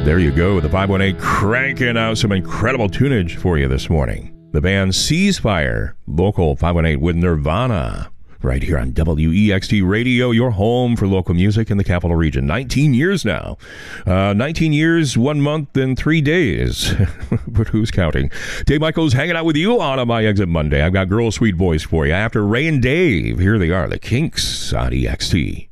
There you go, the 518 cranking out some incredible tunage for you this morning. The band Ceasefire, local 518 with Nirvana, right here on WEXT Radio, your home for local music in the Capital Region. 19 years now. 19 years, 1 month, and 3 days. But who's counting? Dave Michaels hanging out with you on My Exit Monday. I've got Girl Sweet Voice for you. After Ray and Dave, here they are, the Kinks on EXT.